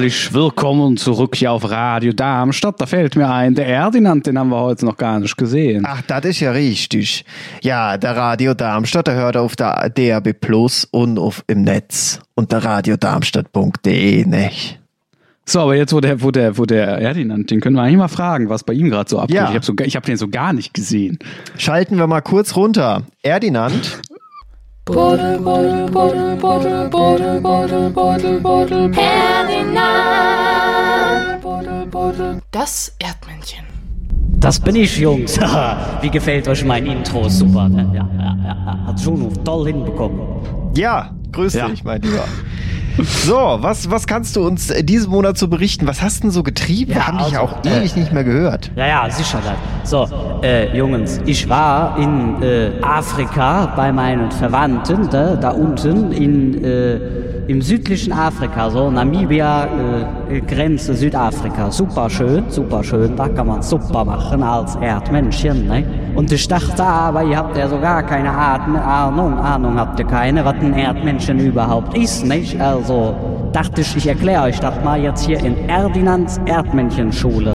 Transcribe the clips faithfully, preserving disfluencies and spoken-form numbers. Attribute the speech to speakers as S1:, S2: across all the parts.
S1: Herzlich willkommen zurück hier auf Radio Darmstadt. Da fällt mir ein, der Erdinand, den haben wir heute noch gar nicht gesehen.
S2: Ach, das ist ja richtig. Ja, der Radio Darmstadt, der hört auf der D A B Plus und auf im Netz unter radiodarmstadt punkt de, nicht?
S1: So, aber jetzt, wo der, wo der, wo der Erdinand, den können wir eigentlich mal fragen, was bei ihm gerade so abgeht.
S2: Ja.
S1: Ich habe so, ich hab den so gar nicht gesehen.
S2: Schalten wir mal kurz runter. Erdinand.
S3: Buddel, buddel, buddel, buddel, buddel, buddel, buddel, buddel, Erdinand. Buddel, buddel. Das Erdmännchen.
S4: Das bin ich, Jungs. Wie gefällt euch mein Intro? Super. Ja, ja, ja. Hat Juno toll hinbekommen.
S2: Ja, grüß
S1: Ja.
S2: dich, mein Lieber. So, was, was kannst du uns diesen Monat so berichten? Was hast du denn so getrieben?
S4: Ja,
S2: Wir haben dich ja
S4: also,
S2: auch ewig nicht mehr gehört.
S4: Ja, ja, sicher. So, äh, Jungs, ich war in äh, Afrika bei meinen Verwandten, da, da unten in, äh, im südlichen Afrika, so Namibia, äh, Grenze Südafrika. Super schön, super schön, da kann man super machen als Erdmännchen, ne? Und ich dachte, aber ihr habt ja so gar keine Ahnung, Ahnung habt ihr keine, was ein Erdmännchen überhaupt ist, nicht? Also dachte ich, ich erkläre euch das mal jetzt hier in Erdinands Erdmännchenschule.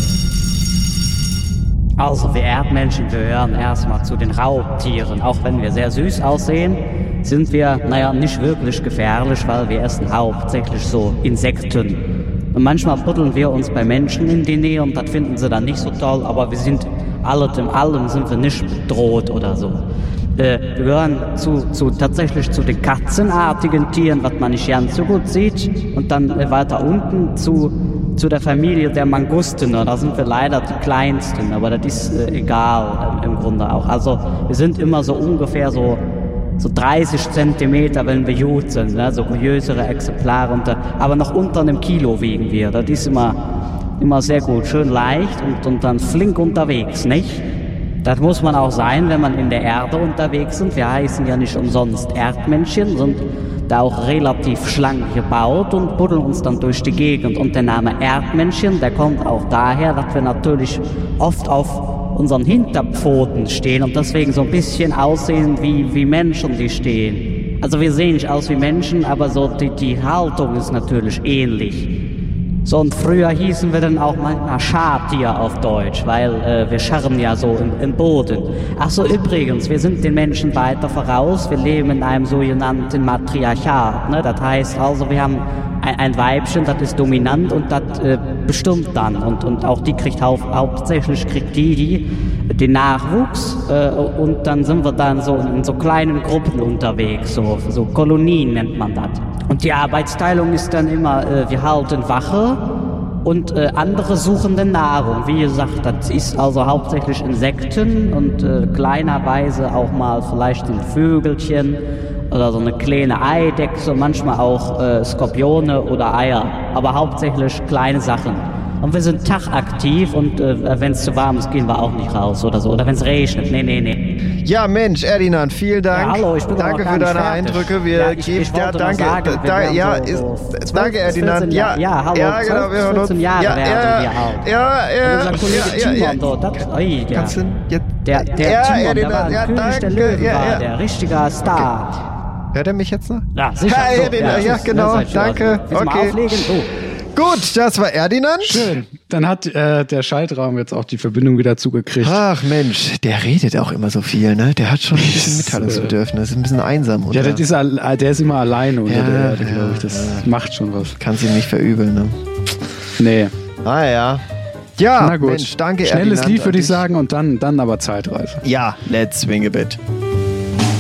S4: Also wir Erdmännchen gehören erstmal zu den Raubtieren. Auch wenn wir sehr süß aussehen, sind wir, naja, nicht wirklich gefährlich, weil wir essen hauptsächlich so Insekten. Und manchmal buddeln wir uns bei Menschen in die Nähe und das finden sie dann nicht so toll, aber wir sind alles in allem sind wir nicht bedroht oder so. Äh, wir gehören zu, zu, tatsächlich zu den katzenartigen Tieren, was man nicht ganz so gut sieht. Und dann äh, weiter unten zu, zu der Familie der Mangusten. Da sind wir leider die kleinsten, aber das ist äh, egal äh, im Grunde auch. Also wir sind immer so ungefähr so, so dreißig Zentimeter, wenn wir gut sind, ne? So größere Exemplare. Und, aber noch unter einem Kilo wiegen wir. Das ist immer, immer sehr gut, schön leicht und, und dann flink unterwegs, nicht? Das muss man auch sein, wenn man in der Erde unterwegs sind. Wir heißen ja nicht umsonst Erdmännchen, sind da auch relativ schlank gebaut und buddeln uns dann durch die Gegend. Und der Name Erdmännchen, der kommt auch daher, dass wir natürlich oft auf unseren Hinterpfoten stehen und deswegen so ein bisschen aussehen wie, wie Menschen, die stehen. Also wir sehen nicht aus wie Menschen, aber so die, die Haltung ist natürlich ähnlich. So, und früher hießen wir dann auch manchmal Schartier auf Deutsch, weil äh, wir scharren ja so im, im Boden. Ach so, übrigens, wir sind den Menschen weiter voraus, wir leben in einem sogenannten Matriarchat, ne? Das heißt also, wir haben ein, ein Weibchen, das ist dominant und das äh, bestimmt dann und, und auch die kriegt hau- hauptsächlich kriegt die, die den Nachwuchs äh, und dann sind wir dann so in so kleinen Gruppen unterwegs, so, so Kolonien nennt man das. Und die Arbeitsteilung ist dann immer, äh, wir halten Wache und äh, andere suchen dann Nahrung. Wie gesagt, das ist also hauptsächlich Insekten und äh, kleinerweise auch mal vielleicht ein Vögelchen oder so eine kleine Eidechse und manchmal auch äh, Skorpione oder Eier, aber hauptsächlich kleine Sachen. Und wir sind tagaktiv und äh, wenn es zu warm ist, gehen wir auch nicht raus oder so. Oder wenn es regnet. Nee, nee, nee.
S2: Ja, Mensch, Erdinand, vielen Dank.
S4: Ja, hallo, ich bin
S2: danke
S4: aber
S2: für
S4: gar
S2: deine
S4: nicht fertig.
S2: Eindrücke. Wir
S4: Ja, ich-
S2: geben,
S4: ich wollte
S2: ja,
S4: nur
S2: danke.
S4: sagen, wir
S2: da,
S4: werden
S2: ja,
S4: so-
S2: ist,
S4: so
S2: danke,
S4: zwölf bis
S2: Erdinand.
S4: vierzehn
S2: Ja,
S4: Ja, hallo,
S2: ja, genau,
S4: zwölf
S2: wir
S4: bis
S2: hören uns.
S4: vierzehn Jahre
S2: ja,
S4: werden
S2: ja,
S4: wir alt.
S2: ja, ja,
S4: Unser Kollege
S2: ja, ja,
S4: Timon,
S2: ja.
S4: dort, oi, der,
S2: Kannst du jetzt,
S4: der, der
S2: ja,
S4: Timon, der
S2: Erdinand,
S4: war
S2: ja,
S4: König der
S2: danke,
S4: Löwen,
S2: ja,
S4: war
S2: ja.
S4: der richtiger Star.
S2: Hört er mich jetzt noch?
S4: Ja, sicher.
S2: Ja,
S4: so,
S2: Erdinand, ja,
S4: tschüss,
S2: genau,
S4: ne, seid
S2: danke,
S4: schön. Willst du mal
S2: okay.
S4: auflegen? So.
S2: Gut, das war Erdinand.
S1: Schön. Dann hat äh, der Schaltraum jetzt auch die Verbindung wieder zugekriegt.
S2: Ach Mensch, der redet auch immer so viel, ne? Der hat schon ein bisschen Mitteilungsbedürfnis, ist ein bisschen einsam.
S1: Ja,
S2: Oder?
S1: das ist, al- der ist immer alleine unter
S2: Ja,
S1: der Erde,
S2: ja,
S1: glaube ich. Das macht schon was.
S2: Kannst ihm nicht verübeln, ne?
S1: Nee.
S2: Ah ja. Ja,
S1: Na gut.
S2: Mensch, danke
S1: Schnelles
S2: Erdinand,
S1: Lied,
S2: an
S1: würde ich
S2: dich.
S1: sagen, und dann, dann aber Zeitreise.
S2: Ja, let's swing a bit.